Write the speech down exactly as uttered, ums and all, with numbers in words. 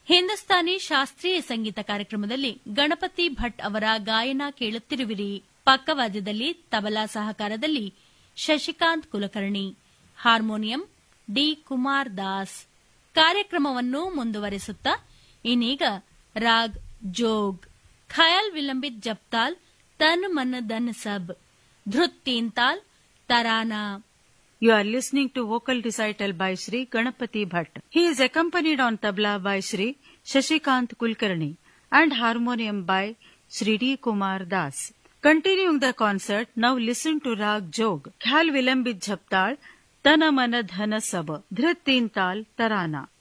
ಹಿಂದೂಸ್ತಾನಿ ಶಾಸ್ತ್ರೀಯ ಸಂಗೀತ ಕಾರ್ಯಕ್ರಮದಲ್ಲಿ ಗಣಪತಿ ಭಟ್ ಅವರ ಗಾಯನ ಕೇಳುತ್ತಿರುವಿರಿ. ಪಕ್ಕವಾದ್ಯದಲ್ಲಿ ತಬಲಾ ಸಹಕಾರದಲ್ಲಿ ಶಶಿಕಾಂತ್ ಕುಲಕರ್ಣಿ, ಹಾರ್ಮೋನಿಯಂ ಡಿ ಕುಮಾರ್ ದಾಸ್. ಕಾರ್ಯಕ್ರಮವನ್ನು ಮುಂದುವರೆಸುತ್ತಾ ಇನ್ನೀಗ ರಾಗ್ ಜೋಗ್, ಖಯಾಲ್ ವಿಲಂಬಿತ್ ಜಪ್ತಾಲ್, ತನ್ ಮನ್ ಧನ್ ಸಬ್, ಧೃತ್ ತೀನ್ ತಾಲ್, tarana. You are listening to vocal recital by Shri Ganapati Bhatt. He is accompanied on tabla by Shri Shashikant Kulkarni and harmonium by Shri D. Kumar Das. Continuing the concert, now listen to Rag Jog, Khayal Vilambit Jhaptal, Tana Mana Dhana Sab, Dhrit Teen Tal, Tarana.